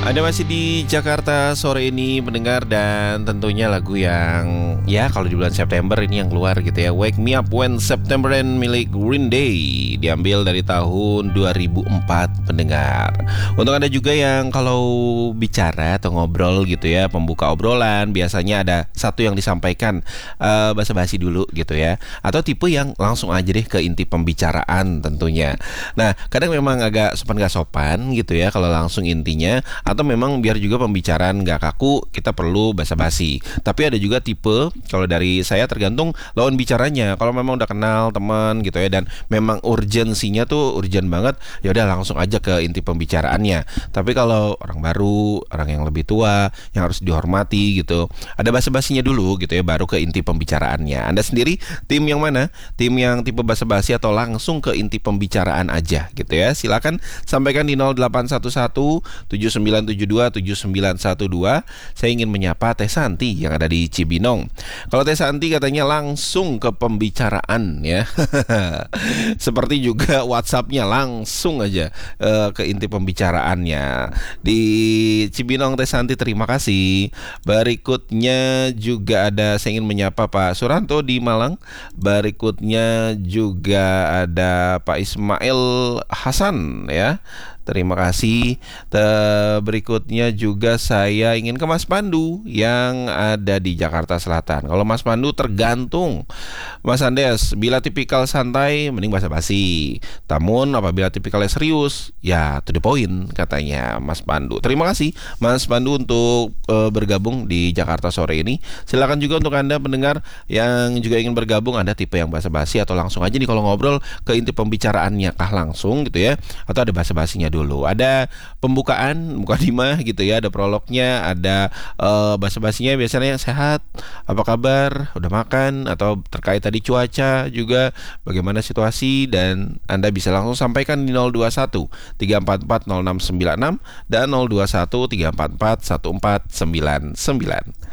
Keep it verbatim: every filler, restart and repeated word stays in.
Anda masih di Jakarta sore ini mendengar, dan tentunya lagu yang ya kalau di bulan September ini yang keluar gitu ya, Wake Me Up When September Ends milik Green Day, diambil dari tahun dua ribu empat pendengar. Untuk Anda juga yang kalau bicara atau ngobrol gitu ya, pembuka obrolan biasanya ada satu yang disampaikan uh, basa-basi dulu gitu ya, atau tipe yang langsung aja deh ke inti pembicaraan tentunya. Nah kadang memang agak sopan gak sopan gitu ya kalau langsung intinya, atau memang biar juga pembicaraan gak kaku kita perlu basa-basi. Tapi ada juga tipe, kalau dari saya tergantung lawan bicaranya. Kalau memang udah kenal teman gitu ya, dan memang urgensinya tuh urgent banget, ya udah langsung aja ke inti pembicaraannya. Tapi kalau orang baru, orang yang lebih tua, yang harus dihormati gitu, ada basa-basinya dulu gitu ya, baru ke inti pembicaraannya. Anda sendiri tim yang mana? Tim yang tipe basa-basi atau langsung ke inti pembicaraan aja gitu ya? Silakan sampaikan di nol delapan satu satu tujuh sembilan tujuh dua tujuh sembilan satu dua. Saya ingin menyapa Teh Santi yang ada di Cibinong. Kalau Teh Santi katanya langsung ke pembicaraan ya. Seperti juga WhatsApp-nya langsung aja uh, ke inti pembicaraannya. Di Cibinong Teh Santi, terima kasih. Berikutnya juga ada, saya ingin menyapa Pak Suranto di Malang. Berikutnya juga ada Pak Ismail Hasan ya. Terima kasih. Berikutnya juga saya ingin ke Mas Pandu yang ada di Jakarta Selatan. Kalau Mas Pandu tergantung. Mas Andes, bila tipikal santai mending basa-basi. Namun apabila tipikalnya serius, ya to the point katanya Mas Pandu. Terima kasih Mas Pandu untuk uh, bergabung di Jakarta sore ini. Silakan juga untuk Anda pendengar yang juga ingin bergabung, Anda tipe yang basa-basi atau langsung aja nih kalau ngobrol ke inti pembicaraannya kah langsung gitu ya, atau ada basa-basinya dulu. Ada pembukaan mukadimah gitu ya, ada prolognya, ada uh, basa-basinya biasanya sehat, apa kabar, udah makan, atau terkait tadi cuaca juga bagaimana situasi, dan Anda bisa langsung sampaikan di nol dua satu tiga empat empat nol enam sembilan enam dan nol dua satu tiga empat empat satu empat sembilan sembilan.